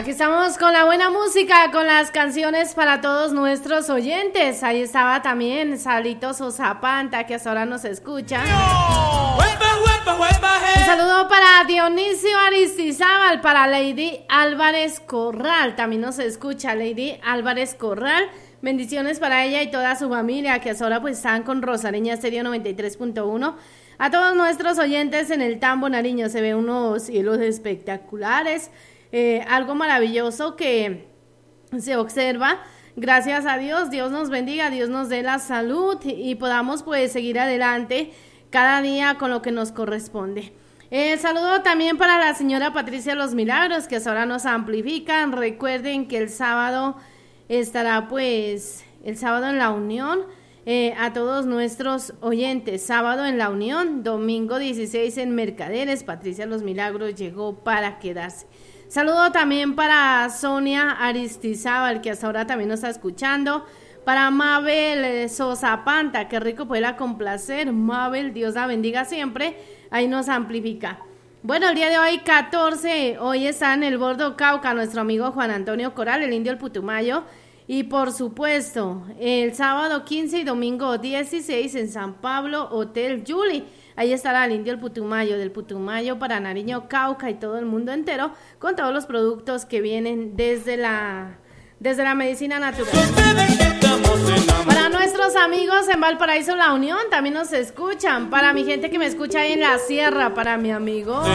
Aquí estamos con la buena música, con las canciones para todos nuestros oyentes. Ahí estaba también Salito Sosapanta, que hasta ahora nos escucha. Un saludo para Dionisio Aristizábal, para Lady Álvarez Corral, también nos escucha Lady Álvarez Corral. Bendiciones para ella y toda su familia, que hasta ahora pues están con Rosareña Estéreo 93.1. A todos nuestros oyentes en el Tambo Nariño, se ve unos cielos espectaculares. Algo maravilloso que se observa. Gracias a Dios, Dios nos bendiga, Dios nos dé la salud y podamos pues seguir adelante cada día con lo que nos corresponde. Saludo también para la señora Patricia Los Milagros, que ahora nos amplifican. Recuerden que el sábado estará pues el sábado en La Unión. A todos nuestros oyentes, sábado en La Unión, domingo 16 en Mercaderes. Patricia Los Milagros llegó para quedarse. Saludo también para Sonia Aristizábal, que hasta ahora también nos está escuchando. Para Mabel Sosapanta, qué rico poderla complacer. Mabel, Dios la bendiga siempre. Ahí nos amplifica. Bueno, el día de hoy 14, hoy está en el Bordo Cauca nuestro amigo Juan Antonio Coral, el indio del Putumayo. Y por supuesto, el sábado 15 y domingo 16 en San Pablo, Hotel Julie. Ahí estará el indio del Putumayo para Nariño, Cauca y todo el mundo entero, con todos los productos que vienen desde la medicina natural. Para nuestros amigos en Valparaíso, La Unión, también nos escuchan. Para mi gente que me escucha ahí en la sierra, para mi amigo